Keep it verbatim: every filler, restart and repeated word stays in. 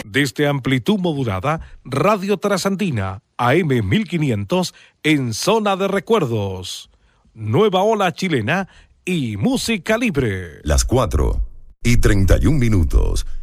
Desde amplitud modulada, Radio Trasandina, A M mil quinientos, en Zona de Recuerdos. Nueva ola chilena y música libre. Las cuatro y treinta y un minutos.